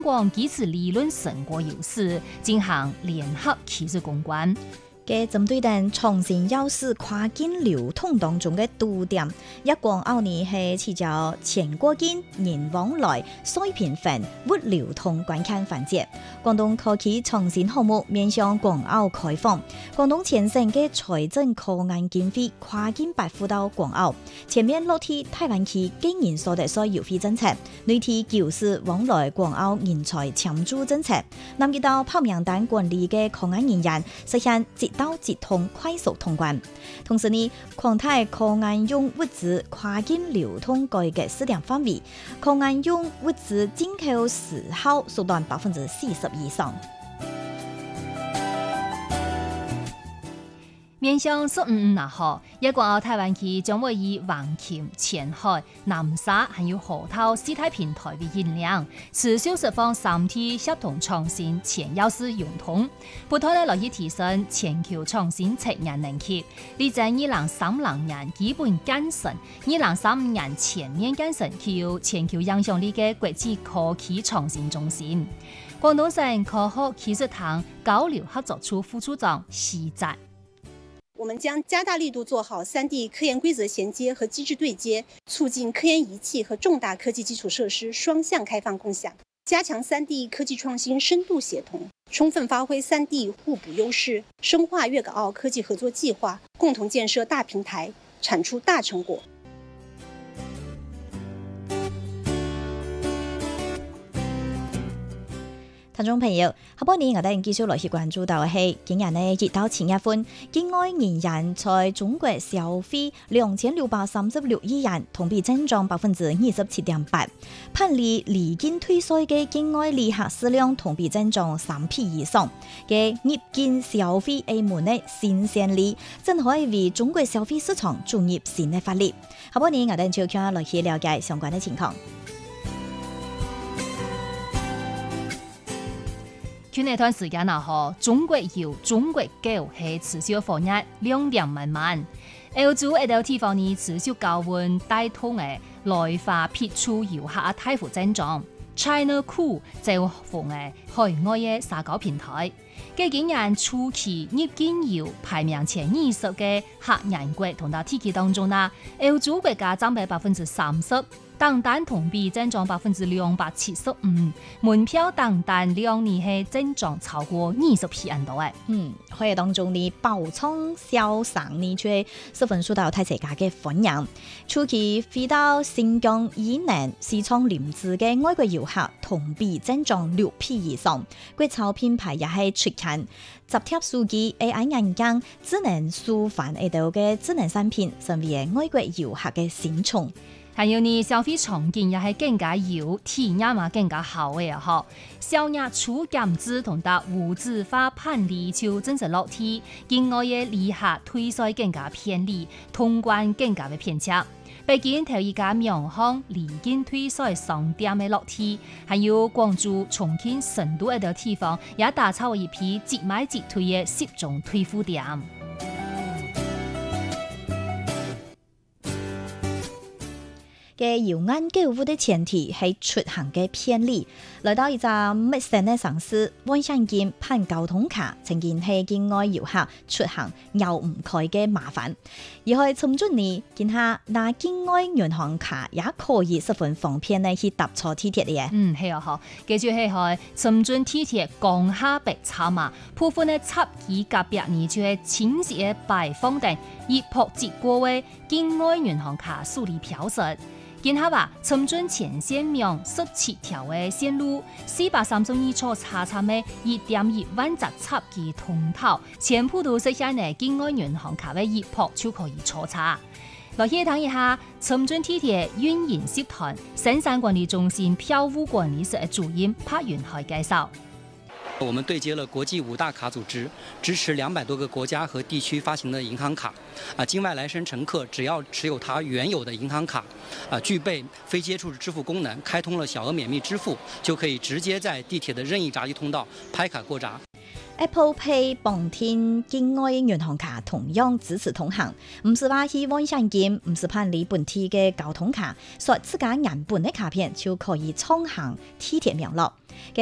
廣基礎理論成果優勢，進行聯合技術攻關。 嘅針對等重新優勢跨境流通當中嘅堵點，一廣澳呢係持著錢過境、人往來、水平分、物流通關鍵環節。廣東科技創新項目面向廣澳開放，廣東全省嘅財政科研經費跨境撥付到廣澳，前面落地台灣區經營所得稅優惠政策，內地就是往來廣澳人才搶注政策，南極到炮名單管理嘅科研人員實現直到直通快速通關，同時呢，擴大科研用物資跨境流通改革試點範圍，科研用物資進口時效縮短40%以上。 面向15號，一廣澳台灣區將會以橫琴、前海、南沙還有河套四大平台為引領，持續釋放3地協同創新前優勢融通，不斷地落去提升全球創新產業能力，力爭2030年基本建成，2035年全面建成具有全球影響力嘅國際科技創新中心。廣東省科學技術堂交流合作處副處長施澤。 我們將加大力度做好3D科研規則銜接和機制對接，促進科研儀器和重大科技基礎設施雙向開放共享，加強3D科技創新深度協同，充分發揮3D互補優勢，深化粵港澳科技合作計劃，共同建設大平台，產出大成果。 聽眾朋友，下半年我哋繼續來去關注到係今日呢1到7月份，境外人員在中國消費2636億元，同比增長27.8%。判例離境退稅嘅境外旅客數量同比增長3倍以上。嘅入境消費部門嘅新先例，正可以為中國消費市場注入新嘅發力。下半年我哋就將來去了解相關嘅情況。 去年段時間中國油、中國鋯係持續放熱，量慢慢。歐洲一啲地方呢持續高溫帶動嘅來華撇出遊客大幅增長。China Cool 就逢嘅海外嘅社交平台，今年初期入境遊排名前20嘅客人國同到 TK 當中啦，歐洲國家佔比30%。單同比增長275%，門票單兩年係增長超過20%多誒。 可以當中呢包倉銷售呢，卻十分受到大家嘅歡迎。初期飛到新疆以南市場臨淄嘅外國遊客同比增長6倍以上，國潮品牌也係出勤。集貼數據 AI 眼鏡智能書販呢度嘅智能產品，成為外國遊客嘅新寵。 還有呢，消費場景也係更加有體驗嘛，更加好嘅嗬。消業初減資同達無紙化判例就真實落地，境外嘅旅客退稅更加便利，通關更加嘅便捷。北京頭一家名行離境退稅商店嘅落地，還有廣州、重慶、成都一啲地方也打造一批即買即退嘅10種退付店。 嘅遊安購物的前提係出行嘅便利，來到一個陌生嘅城市，網上見辦交通卡，曾經係境外遊客出行繞唔開嘅麻煩。而係從中呢，見下拿境外銀行卡也可以十分方便呢去搭坐地鐵嘅。 係啊，記住係深圳地鐵江夏北站嘛，部分嘅插旗隔壁呢就係清晰嘅擺放等，以普及過嘅境外銀行卡處理標識。見下話，深圳前線名17條嘅線路，432座車站嘅1.1萬隻插旗通道，全部都實現嘅境外銀行卡嘅一撲就可以坐車。來去睇一下深圳地鐵運營集團生產管理中心票務管理室嘅主任柏雲海介紹。 我們對接了國際5大卡組織，支持200多個國家和地區發行的銀行卡。境外來生乘客只要持有他原有的銀行卡，具備非接觸支付功能，開通了小額免密支付，就可以直接在地鐵的任意閘機通道拍卡過閘。 Apple Pay 綁定境外銀行卡同樣支持通行，唔是話去網上金，唔是辦理本地嘅交通卡，刷自家原本嘅卡片就可以暢行地鐵名落。